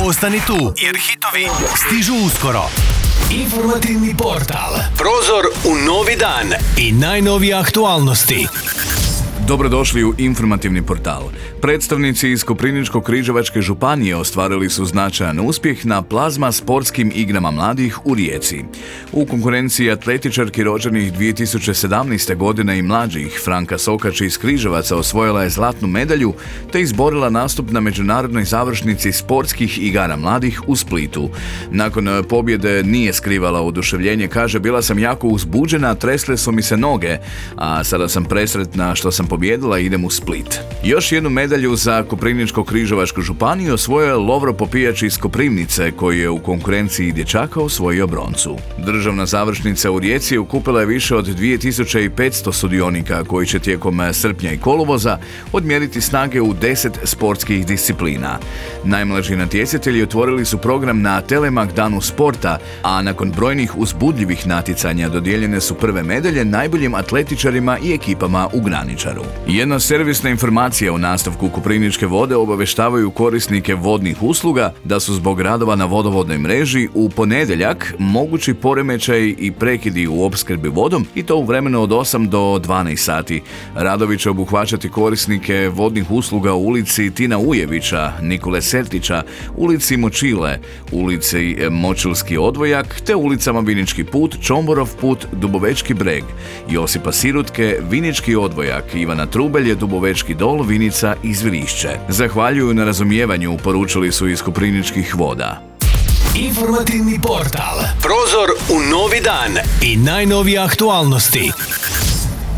Ostani tu, jer hitovi stižu uskoro. Informativni portal. Prozor u novi dan i najnovije aktualnosti. Dobrodošli u informativni portal. Predstavnici iz Koprivničko-križevačke županije ostvarili su značajan uspjeh na plazma sportskim igrama mladih u Rijeci. U konkurenciji atletičarki rođenih 2017. godine i mlađih Franka Sokač iz Križevaca osvojila je zlatnu medalju te izborila nastup na međunarodnoj završnici sportskih igara mladih u Splitu. Nakon pobjede nije skrivala oduševljenje, kaže: bila sam jako uzbuđena, tresle su mi se noge, a sada sam presretna što sam pobjedila i idem u Split. Još jednu medalju za Koprivničko-križevačku županiju osvojio je Lovro Popijač iz Koprivnice, koji je u konkurenciji dječaka osvojio broncu. Državna završnica u Rijeci okupila je više od 2500 sudionika koji će tijekom srpnja i kolovoza odmjeriti snage u 10 sportskih disciplina. Najmlađi natjecatelji otvorili su program na Telemak danu sporta, a nakon brojnih uzbudljivih natjecanja dodijeljene su prve medalje najboljim atletičarima i ekipama u Graničaru. Jedna servisna informacija: u nastavku Koprivničke vode obavještavaju korisnike vodnih usluga da su zbog radova na vodovodnoj mreži u ponedjeljak mogući poremećaj i prekidi u opskrbi vodom, i to u vremenu od 8 do 12 sati. Radovi će obuhvaćati korisnike vodnih usluga u ulici Tina Ujevića, Nikole Sertića, ulici Močile, ulici Močilski odvojak te ulicama Vinički put, Čomborov put, Dubovečki breg, Josipa Sirutke, Vinički odvojak, Ivana Trubelje, Dubovečki dol, Vinica i Zvirišće. Zahvaljuju na razumijevanju, poručili su iz Koprivničkih voda. Informativni portal. Prozor u novi dan i najnovije aktualnosti.